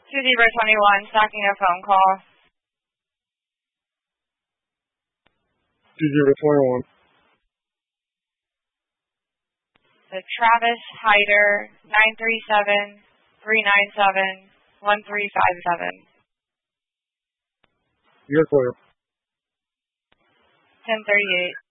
2-0-21, stacking a phone call. 2-0-21. The Travis Hyder, 937-397-1357. You're clear. 1038.